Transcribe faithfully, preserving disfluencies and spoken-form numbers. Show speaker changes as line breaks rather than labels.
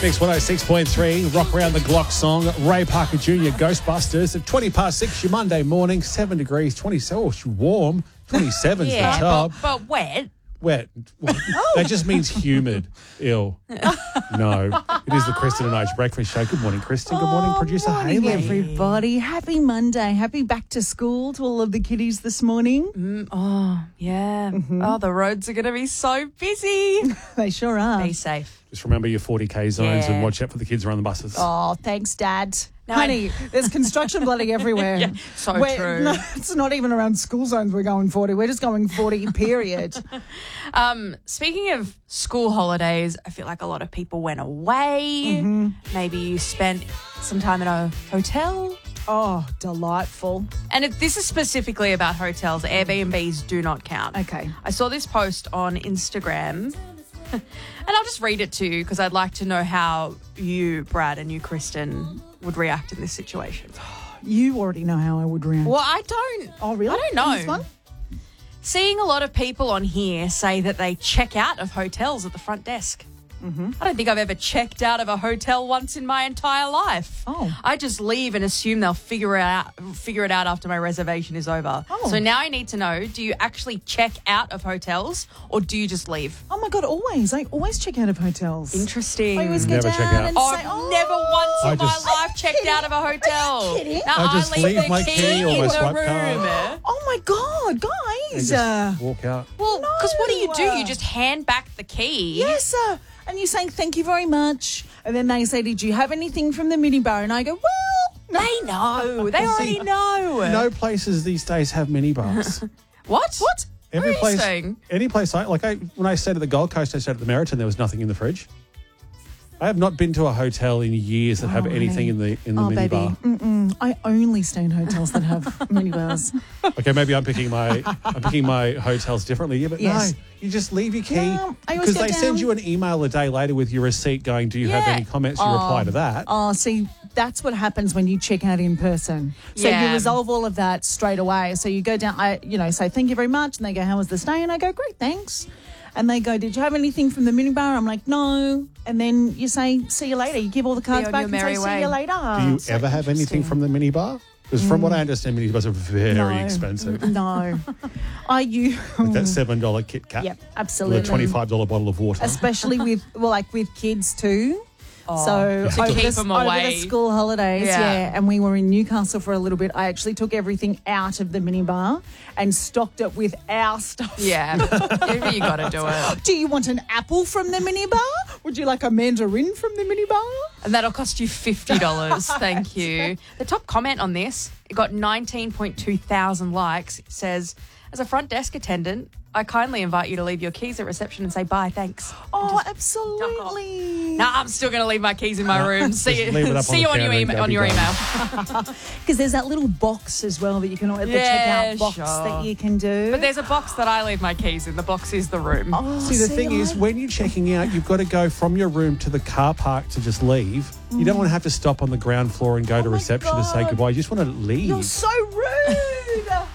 Mix one oh six point three, Rock Around the Glock song, Ray Parker Junior, Ghostbusters. At twenty past six, your Monday morning, seven degrees, twenty-seven, oh, it's warm, twenty-seven's
Yeah,
the top.
but, but wet.
Wet. That just means humid. Ill. No. It is the Kristen and Age Breakfast Show. Good morning, Kristen. Good morning,
Oh,
producer
morning,
Hayley.
everybody. Happy Monday. Happy back to school to all of the kiddies this morning.
Oh, yeah.
Mm-hmm.
Oh, the roads are going to be so busy.
They sure are.
Be safe.
Just remember your forty K zones
Yeah.
and watch out for the kids around the buses.
Oh, thanks, Dad.
No,
Honey, there's construction bloody everywhere.
Yeah, so
We're-
true.
No, it's not even around school zones we're going forty. We're just going forty, period.
Um, speaking of school holidays, I feel like a lot of people went away.
Mm-hmm.
Maybe you spent some time in a hotel.
Oh, delightful.
And it, this is specifically about hotels. Airbnbs do not count.
Okay.
I saw this post on Instagram. And I'll just read it to you because I'd like to know how you, Brad, and you, Kristen, would react in this situation.
You already know how I would react.
Well, I don't.
Oh, really?
I don't know.
This one?
Seeing a lot of people on here say that they check out of hotels at the front desk.
Mm-hmm.
I don't think I've ever checked out of a hotel once in my entire life.
Oh.
I just leave and assume they'll figure it out, figure it out after my reservation is over.
Oh.
So now I need to know, do you actually check out of hotels or do you just leave?
Oh, my God, always. I always check out of hotels.
Interesting.
I always go
Never
down
check out.
and
I've
say, oh,
never once in
I
my
just-
life checked out of a hotel.
Are you kidding?
No,
I just
leave,
leave
the
my
key,
key or
in
my
the
swipe
room.
card.
Oh, my God,
And
guys.
just
Uh,
walk out.
Well, because what do you do?
No.
You just hand back the key.
Yes, sir. And you're saying, thank you very much. And then they say, did you have anything from the minibar? And I go, well, no.
They know. They already know.
No places these days have minibars.
What? What?
Every
what are
place,
you saying?
any place I like. I when I stayed at the Gold Coast, I stayed at the Meriton. There was nothing in the fridge. I have not been to a hotel in years that have
Oh,
anything in the in the
Oh, baby.
minibar.
Mm-mm. I only stay in hotels that have minibars.
Okay, maybe I'm picking my I'm picking my hotels differently. Yeah, but
Yes.
no, you just leave your key
No, I always
because
go
they send
down.
you an email a day later with your receipt going, "Do you have
Yeah.
any comments?" You reply to that.
Oh, see, that's what happens when you check out in person. So
Yeah.
you resolve all of that straight away. So you go down, I, you know, say, thank you very much. And they go, how was the stay? And I go, great, thanks. And they go, did you have anything from the minibar? I'm like, no. And then you say, see you later. You give all the cards
on
back
your
and say,
merry
see
way.
you later.
Do you
It's like,
ever have anything
interesting.
from the minibar? Because from what I understand, minibars are very
No.
expensive.
No. I you
Like that seven dollar Kit Kat.
Yep,
With
absolutely.
a twenty-five dollar bottle of water.
Especially with, well, like with kids too.
Oh,
so
to
over,
keep
the,
them
over
away.
the school holidays,
Yeah.
yeah. and we were in Newcastle for a little bit. I actually took everything out of the minibar and stocked it with our stuff.
Yeah. you got to do it.
Do you want an apple from the minibar? Would you like a mandarin from the minibar?
And that'll cost you fifty dollars. Thank you. The top comment on this, it got nineteen point two thousand likes. It says, as a front desk attendant, I kindly invite you to leave your keys at reception and say bye, thanks.
Oh, absolutely.
No, I'm still going to leave my keys in my room. See
Just
you,
leave it up on
see
the
you on your,
counter and
email,
go
on
be
your
done.
email.
Because there's that little box as well that you can, the
Yeah,
checkout box
sure.
that you can do.
But there's a box that I leave my keys in. The box is the room.
oh,
See, the thing is,
I-
when you're checking out, you've got to go from your room to the car park to just leave. You don't want to have to stop on the ground floor and go to
my
reception to say
God.
goodbye. You just want to leave.
You're so rude.